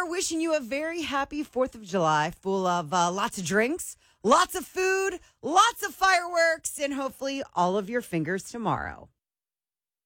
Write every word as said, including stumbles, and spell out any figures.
wishing you a very happy fourth of July, full of uh, lots of drinks, lots of food, lots of fireworks, and hopefully all of your fingers tomorrow.